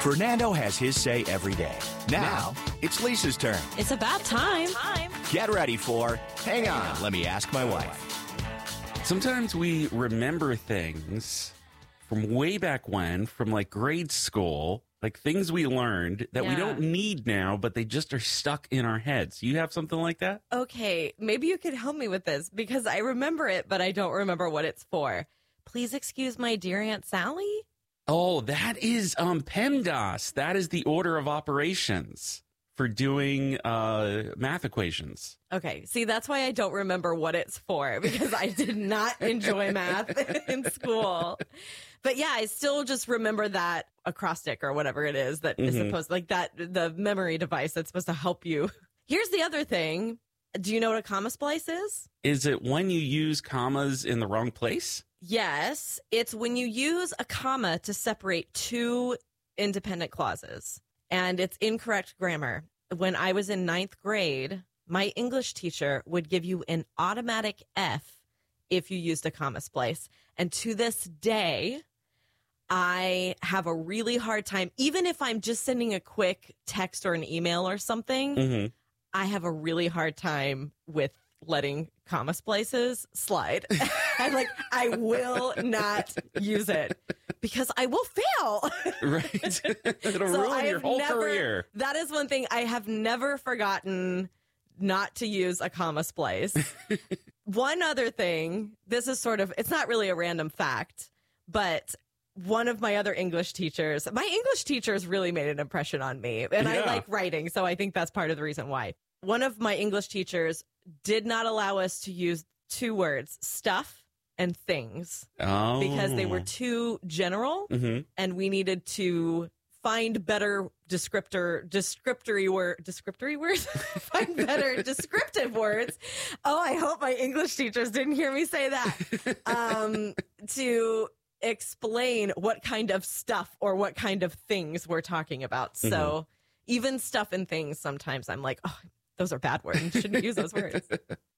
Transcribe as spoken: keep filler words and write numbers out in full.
Fernando has his say every day. Now, it's Lisa's turn. It's about time. Get ready for Hang On, Let Me Ask My Wife. Sometimes we remember things from way back when, from like grade school, like things we learned that we Yeah. don't need now, but they just are stuck in our heads. You have something like that? Okay, maybe you could help me with this because I remember it, but I don't remember what it's for. Please excuse my dear Aunt Sally. Oh, that is um, PEMDAS. That is the order of operations for doing uh, math equations. Okay, see, that's why I don't remember what it's for because I did not enjoy math in school. But yeah, I still just remember that acrostic or whatever it is that is Mhm. supposed like that, the memory device that's supposed to help you. Here's the other thing. Do you know what a comma splice is? Is it when you use commas in the wrong place? Yes, it's when you use a comma to separate two independent clauses, and it's incorrect grammar. When I was in ninth grade, my English teacher would give you an automatic F if you used a comma splice. And to this day, I have a really hard time, even if I'm just sending a quick text or an email or something, Mm-hmm. I have a really hard time with letting comma splices slide. I'm like, I will not use it because I will fail. Right. It'll So ruin I your have whole never- career. That is one thing I have never forgotten not to use a comma splice. One other thing, this is sort of, it's not really a random fact, but one of my other English teachers, my English teachers really made an impression on me. And I Yeah. like writing, so I think that's part of the reason why. One of my English teachers did not allow us to use two words, stuff and things, Oh. because they were too general Mm-hmm. and we needed to find better descriptor, descriptory word, descriptory words, find better descriptive words. Oh, I hope my English teachers didn't hear me say that. Um, to explain what kind of stuff or what kind of things we're talking about. So Mm-hmm. even stuff and things, sometimes I'm like, oh, those are bad words. You shouldn't use those words.